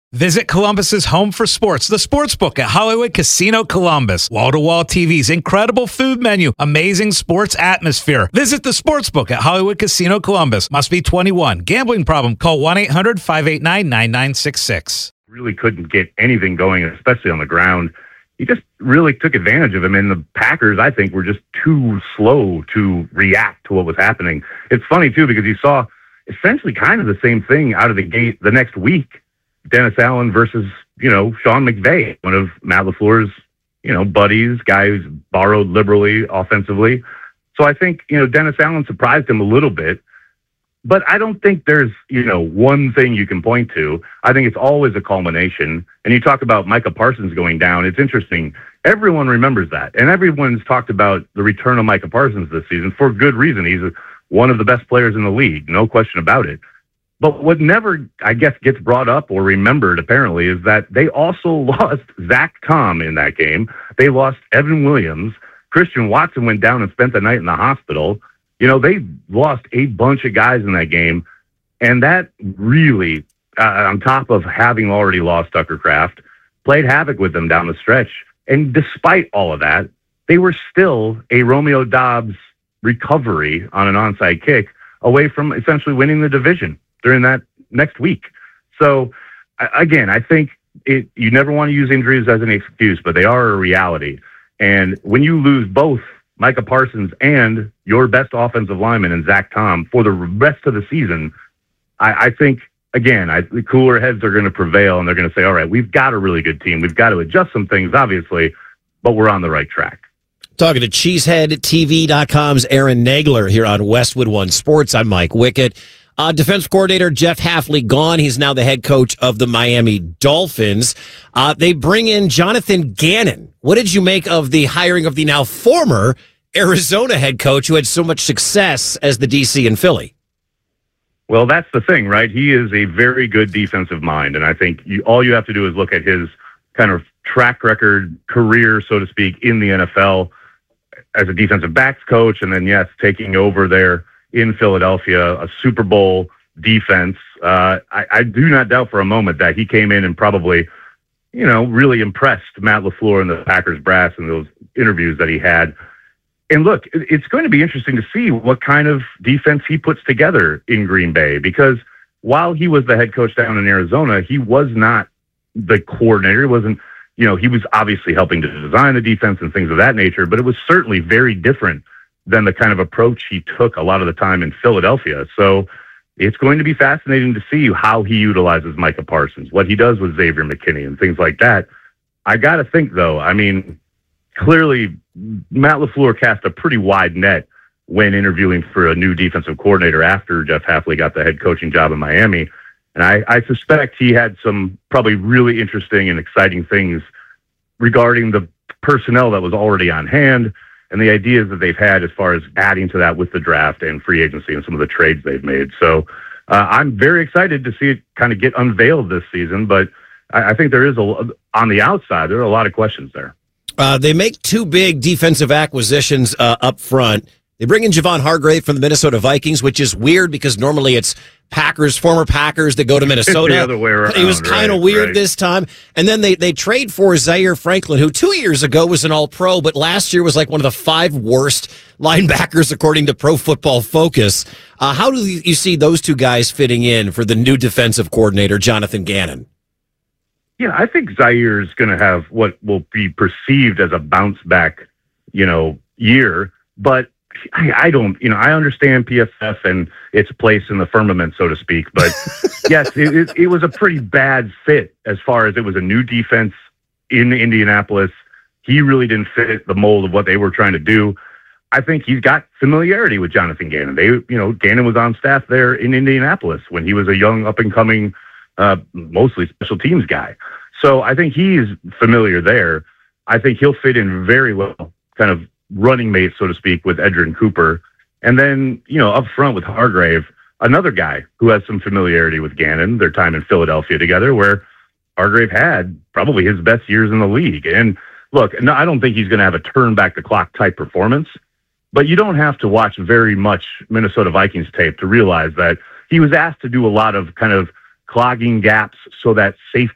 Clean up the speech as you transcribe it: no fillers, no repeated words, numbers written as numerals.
Visit Columbus's home for sports, the Sportsbook at Hollywood Casino Columbus. Wall-to-wall TVs, incredible food menu, amazing sports atmosphere. Visit the Sportsbook at Hollywood Casino Columbus. Must be 21. Gambling problem? Call 1-800-589-9966. Really couldn't get anything going, especially on the ground. He just really took advantage of him, and the Packers, I think, were just too slow to react to what was happening. It's funny, too, because you saw essentially kind of the same thing out of the gate the next week. Dennis Allen versus, Sean McVay, one of Matt LaFleur's, buddies, guy who's borrowed liberally offensively. So I think, Dennis Allen surprised him a little bit, but I don't think there's, one thing you can point to. I think it's always a culmination. And you talk about Micah Parsons going down. It's interesting. Everyone remembers that. And everyone's talked about the return of Micah Parsons this season for good reason. He's one of the best players in the league. No question about it. But what never, I guess, gets brought up or remembered, apparently, is that they also lost Zach Tom in that game. They lost Evan Williams. Christian Watson went down and spent the night in the hospital. They lost a bunch of guys in that game. And that really, on top of having already lost Tucker Kraft, played havoc with them down the stretch. And despite all of that, they were still a Romeo Doubs recovery on an onside kick away from essentially winning the division during that next week. So, again, I think you never want to use injuries as an excuse, but they are a reality. And when you lose both Micah Parsons and your best offensive lineman in Zach Tom for the rest of the season, I think, again, the cooler heads are going to prevail, and they're going to say, all right, we've got a really good team. We've got to adjust some things, obviously, but we're on the right track. Talking to CheeseheadTV.com's Aaron Nagler here on Westwood One Sports. I'm Mike Wickett. Defense coordinator Jeff Hafley gone. He's now the head coach of the Miami Dolphins. They bring in Jonathan Gannon. What did you make of the hiring of the now former Arizona head coach who had so much success as the DC in Philly? Well, that's the thing, right? He is a very good defensive mind, and I think all you have to do is look at his kind of track record, career, so to speak, in the NFL as a defensive backs coach, and then, yes, taking over there in Philadelphia, a Super Bowl defense. I do not doubt for a moment that he came in and probably, really impressed Matt LaFleur and the Packers brass in those interviews that he had. And look, it's going to be interesting to see what kind of defense he puts together in Green Bay, because while he was the head coach down in Arizona, he was not the coordinator. He wasn't, he was obviously helping to design the defense and things of that nature, but it was certainly very different than the kind of approach he took a lot of the time in Philadelphia. So it's going to be fascinating to see how he utilizes Micah Parsons, what he does with Xavier McKinney and things like that. I got to think, though, clearly Matt LaFleur cast a pretty wide net when interviewing for a new defensive coordinator after Jeff Hafley got the head coaching job in Miami. And I suspect he had some probably really interesting and exciting things regarding the personnel that was already on hand and the ideas that they've had as far as adding to that with the draft and free agency and some of the trades they've made. So I'm very excited to see it kind of get unveiled this season, but I think there is on the outside, there are a lot of questions there. They make two big defensive acquisitions up front. They bring in Javon Hargrave from the Minnesota Vikings, which is weird because normally it's former Packers that go to Minnesota. The other way around, it was kind of weird this time. And then they trade for Zaire Franklin, who 2 years ago was an All-Pro, but last year was like one of the 5 worst linebackers according to Pro Football Focus. How do you see those two guys fitting in for the new defensive coordinator, Jonathan Gannon? Yeah, I think Zaire is going to have what will be perceived as a bounce back, year, but I don't, I understand PFF and its place in the firmament, so to speak, but yes, it was a pretty bad fit as far as it was a new defense in Indianapolis. He really didn't fit the mold of what they were trying to do. I think he's got familiarity with Jonathan Gannon. Gannon was on staff there in Indianapolis when he was a young up and coming, mostly special teams guy. So I think he's familiar there. I think he'll fit in very well, kind of running mate, so to speak, with Edgerrin Cooper. And then, up front with Hargrave, another guy who has some familiarity with Gannon, their time in Philadelphia together, where Hargrave had probably his best years in the league. And look, no, I don't think he's going to have a turn back the clock type performance, but you don't have to watch very much Minnesota Vikings tape to realize that he was asked to do a lot of kind of clogging gaps so that safety